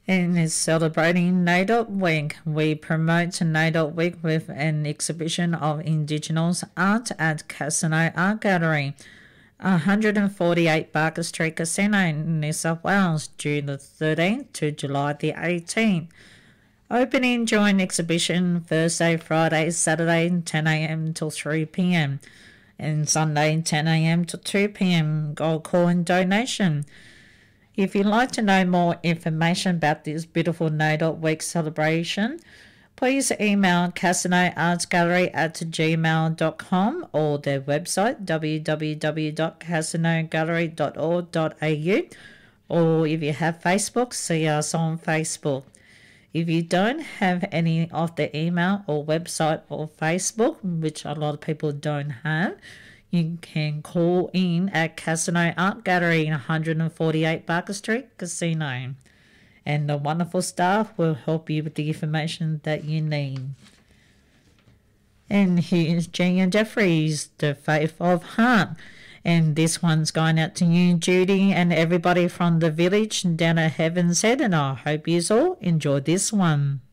and is celebrating NAIDOC Week. We promote NAIDOC Week with an exhibition of Indigenous art at Casino Art Gallery, 148 Barker Street Casino in New South Wales, June the 13th to July the 18th. Opening during exhibition Thursday, Friday, Saturday 10am till 3pm and Sunday 10am to 2pm. Gold coin donation. If you'd like to know more information about this beautiful NAIDOC Week celebration, please email casinoartsgallery@gmail.com or their website www.casinogallery.org.au, or if you have Facebook, see us on Facebook. If you don't have any of the email or website or Facebook, which a lot of people don't have, you can call in at Casino Art Gallery in 148 Barker Street Casino, and the wonderful staff will help you with the information that you need. And here's Jean Jeffries, The Faith of Heart. And this one's going out to you, Judy, and everybody from the village down at Heaven's Head, and I hope you all enjoy this one.